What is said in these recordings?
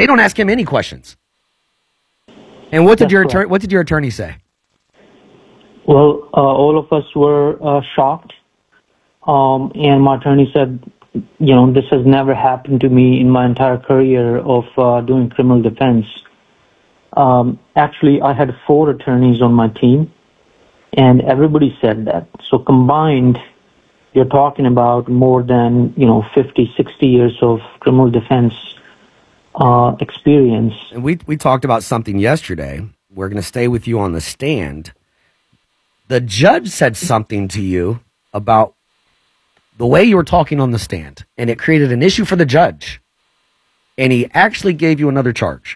They don't ask him any questions. And what did That's what did your attorney say? Well, all of us were shocked. And my attorney said, this has never happened to me in my entire career of doing criminal defense. Actually, I had 4 attorneys on my team, and everybody said that. So combined, you're talking about more than, 50, 60 years of criminal defense experience. And we talked about something yesterday. We're going to stay with you on the stand. The judge said something to you about the way you were talking on the stand, and it created an issue for the judge. And he actually gave you another charge.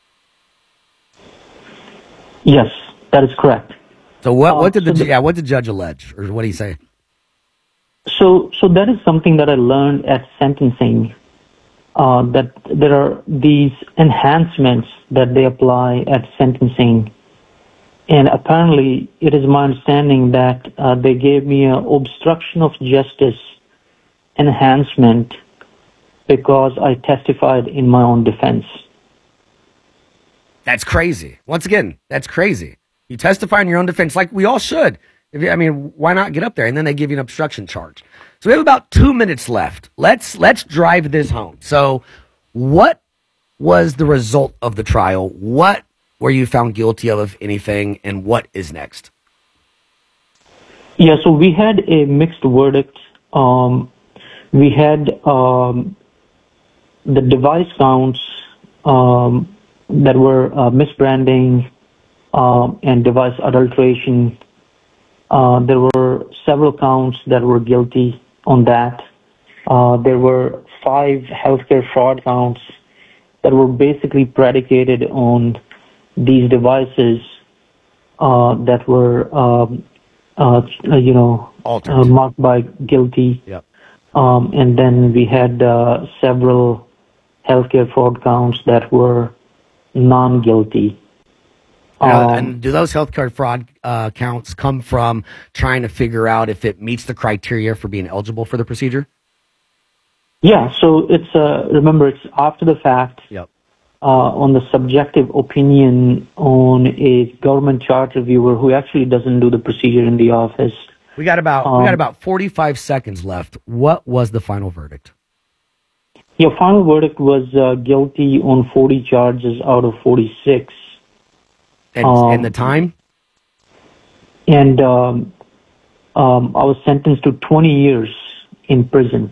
Yes, that is correct. So what did the judge allege, or what did he say? So that is something that I learned at sentencing, that there are these enhancements that they apply at sentencing. And apparently, it is my understanding that they gave me an obstruction of justice enhancement because I testified in my own defense. That's crazy. Once again, that's crazy. You testify in your own defense, like we all should. Why not get up there? And then they give you an obstruction charge. So we have about 2 minutes left. Let's drive this home. So what was the result of the trial? What were you found guilty of, if anything, and what is next? Yeah, so we had a mixed verdict. We had the device counts that were misbranding and device adulteration. There were several counts that were guilty on that. There were 5 healthcare fraud counts that were basically predicated on these devices that were, marked by guilty. Yep. And then we had several healthcare fraud counts that were non-guilty. And do those healthcare fraud counts come from trying to figure out if it meets the criteria for being eligible for the procedure? Yeah, so it's remember, it's after the fact. Yep. On the subjective opinion on a government chart reviewer who actually doesn't do the procedure in the office. We got about 45 seconds left. What was the final verdict? Your final verdict was guilty on 40 charges out of 46. And the time? And I was sentenced to 20 years in prison.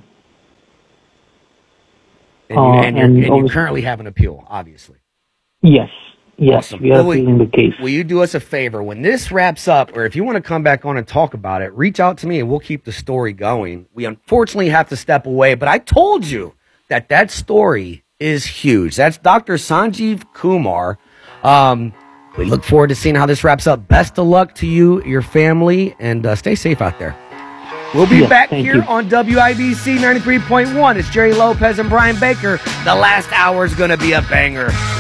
And you currently have an appeal, obviously. Yes, Awesome. we are appealing the case. Will you do us a favor? When this wraps up, or if you want to come back on and talk about it, reach out to me and we'll keep the story going. We unfortunately have to step away, but I told you that story is huge. That's Dr. Sanjeev Kumar. We look forward to seeing how this wraps up. Best of luck to you, your family, and stay safe out there. We'll be back here on WIBC 93.1. It's Jerry Lopez and Brian Baker. The last hour is going to be a banger.